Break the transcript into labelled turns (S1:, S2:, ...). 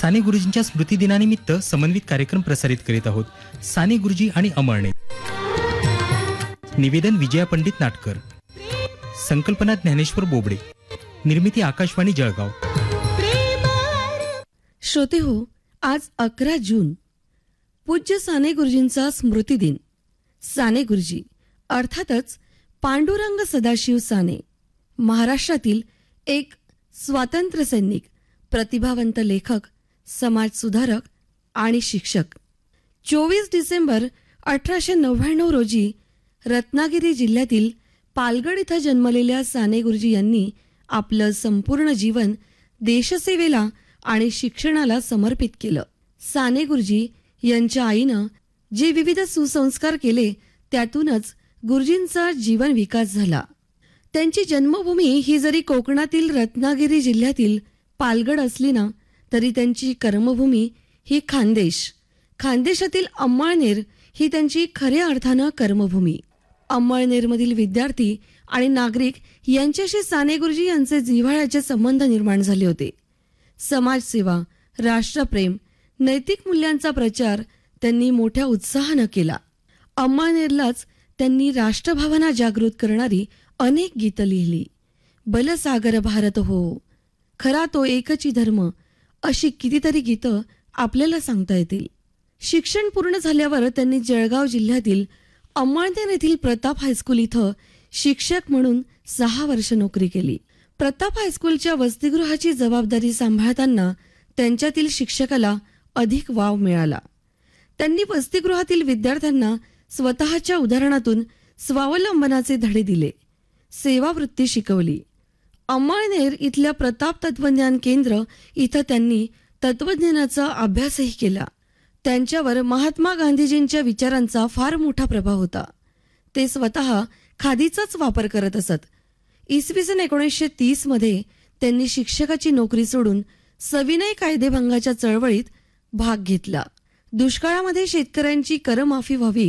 S1: साने गुरुजींच्या स्मृती दिनानिमित्त समन्वित कार्यक्रम प्रसारित करीत आहोत. साने गुरुजी आणि अमळनेर. निवेदन विजया पंडित नाटकर. संकल्पना ज्ञानेश्वर बोबडे. निर्मिती आकाशवाणी जळगाव.
S2: श्रोते हो, आज 11 जून पूज्य साने गुरुजींचा स्मृती दिन. साने गुरुजी अर्थातच पांडुरंग सदाशिव साने महाराष्ट्रातील एक स्वातंत्र्य सैनिक, प्रतिभावंत लेखक, समाजसुधारक आणि शिक्षक. 24 डिसेंबर 1899 रोजी रत्नागिरी जिल्ह्यातील पालगड इथं जन्मलेल्या साने गुरुजी यांनी आपलं संपूर्ण जीवन देशसेवेला आणि शिक्षणाला समर्पित केलं. साने गुरुजी यांच्या आईनं जे विविध सुसंस्कार केले त्यातूनच गुरुजींचा जीवन विकास झाला. त्यांची जन्मभूमी ही जरी कोकणातील रत्नागिरी जिल्ह्यातील पालगड असली ना, तरी त्यांची कर्मभूमी ही खानदेशातील अमळनेर ही त्यांची खऱ्या अर्थानं कर्मभूमी. अमळनेरमधील विद्यार्थी आणि नागरिक यांच्याशी साने गुरुजी यांचे जिव्हाळ्याचे संबंध निर्माण झाले होते. समाजसेवा, राष्ट्रप्रेम, नैतिक मूल्यांचा प्रचार त्यांनी मोठ्या उत्साहानं केला. अमळनेरलाच त्यांनी राष्ट्रभावना जागृत करणारी अनेक गीतं लिहिली. बलसागर भारत हो, खरा तो एकची धर्म, अशी कितीतरी गीतं आपल्याला सांगता येतील. शिक्षण पूर्ण झाल्यावर त्यांनी जळगाव जिल्ह्यातील अमळनेर येथील प्रताप हायस्कूल इथं शिक्षक म्हणून 6 वर्ष नोकरी केली. प्रताप हायस्कूलच्या वसतिगृहाची जबाबदारी सांभाळताना त्यांच्यातील शिक्षकाला अधिक वाव मिळाला. त्यांनी वसतिगृहातील विद्यार्थ्यांना स्वतःच्या उदाहरणातून स्वावलंबनाचे धडे दिले, सेवावृत्ती शिकवली. अमळनेर इथल्या प्रताप तत्वज्ञान केंद्र इथं त्यांनी तत्वज्ञानाचा अभ्यासही केला. त्यांच्यावर महात्मा गांधीजींच्या विचारांचा फार मोठा प्रभाव होता. ते स्वतः खादीचाच वापर करत असत. इसवी सन 1930 मध्ये त्यांनी शिक्षकाची नोकरी सोडून सविनय कायदेभंगाच्या चळवळीत भाग घेतला. दुष्काळामध्ये शेतकऱ्यांची करमाफी व्हावी